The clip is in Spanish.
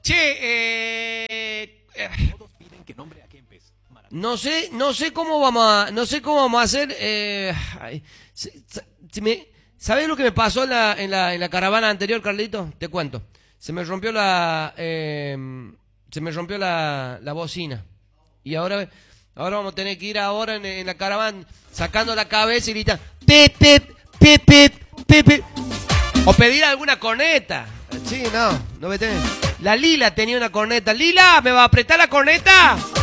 Che, no sé cómo vamos a hacer. ¿Sabés lo que me pasó en la caravana anterior, Carlito? Te cuento. Se me rompió la bocina. Y ahora vamos a tener que ir ahora en la caravana sacando la cabeza y gritar pip, pip, pip, pip, pip, pip. O pedir alguna corneta. Sí, no me tenés. La Lila tenía una corneta. ¡Lila! ¿Me va a apretar la corneta?